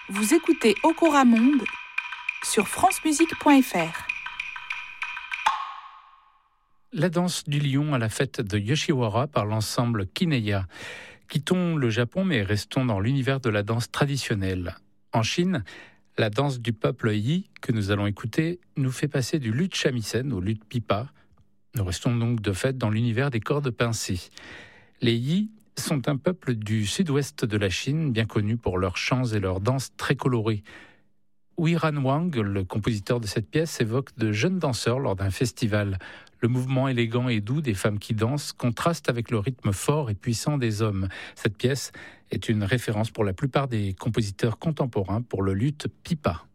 Vous écoutez Okora Monde sur francemusique.fr. La danse du lion à la fête de Yoshiwara par l'ensemble Kineya. Quittons le Japon mais restons dans l'univers de la danse traditionnelle. En Chine, la danse du peuple Yi, que nous allons écouter, nous fait passer du luth shamisen au luth pipa. Nous restons donc de fait dans l'univers des cordes pincées. Les Yi sont un peuple du sud-ouest de la Chine, bien connu pour leurs chants et leurs danses très colorées. Huiran Wang, le compositeur de cette pièce, évoque de jeunes danseurs lors d'un festival. Le mouvement élégant et doux des femmes qui dansent contraste avec le rythme fort et puissant des hommes. Cette pièce est une référence pour la plupart des compositeurs contemporains pour le luth pipa.